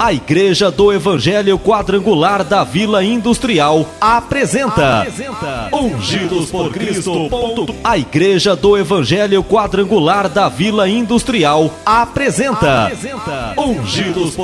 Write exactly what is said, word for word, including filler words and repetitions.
A Igreja do Evangelho Quadrangular da Vila Industrial apresenta, apresenta Ungidos por Cristo. A Igreja do Evangelho Quadrangular da Vila Industrial apresenta, apresenta Ungidos por